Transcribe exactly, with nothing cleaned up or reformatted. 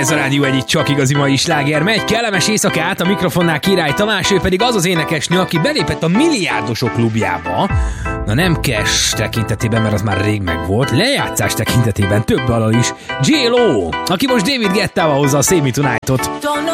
Ez a Rádió egyik csak igazi mai sláger megy. Kellemes éjszakát, a mikrofonnál Király Tamás, ő pedig az az énekesnő, aki belépett a milliárdosok klubjába. Na nem cash tekintetében, mert az már rég megvolt, lejátszás tekintetében több dalal is. J-Lo, aki most David Guettával hozza a Save Me Tonight-ot.